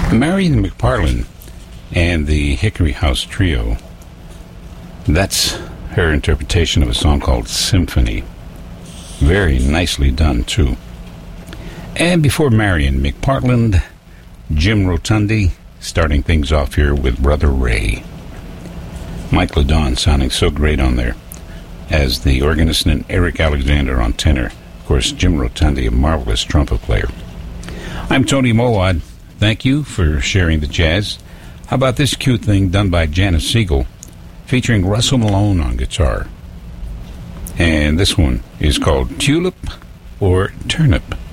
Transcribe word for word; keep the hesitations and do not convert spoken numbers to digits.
Marion McParland and the Hickory House Trio. That's her interpretation of a song called Symphony. Very nicely done, too. And before Marion McParland, Jim Rotundi, starting things off here with Brother Ray. Mike LeDon sounding so great on there as the organist, and Eric Alexander on tenor. Of course, Jim Rotundi, a marvelous trumpet player. I'm Tony Mowad. Thank you for sharing the jazz. How about this cute thing done by Janice Siegel, featuring Russell Malone on guitar? And this one is called Tulip or Turnip.